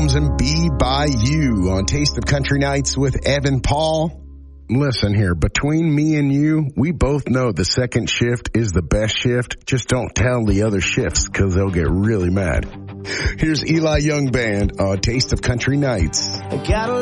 Combs and Be By You on Taste of Country Nights with Evan Paul. Listen here, between me and you, we both know the second shift is the best shift. Just don't tell the other shifts because they'll get really mad. Here's Eli Young Band on Taste of Country Nights.